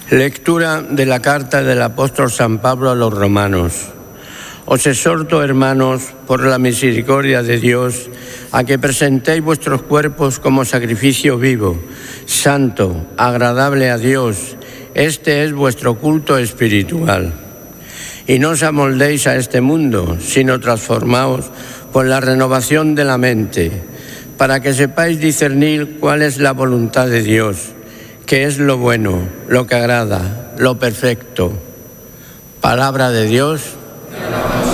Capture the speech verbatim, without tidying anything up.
Lectura de la carta del apóstol San Pablo a los romanos. Os exhorto, hermanos, por la misericordia de Dios, a que presentéis vuestros cuerpos como sacrificio vivo, santo, agradable a Dios. Este es vuestro culto espiritual. Y no os amoldéis a este mundo, sino transformaos por la renovación de la mente, para que sepáis discernir cuál es la voluntad de Dios, que es lo bueno, lo que agrada, lo perfecto. Palabra de Dios.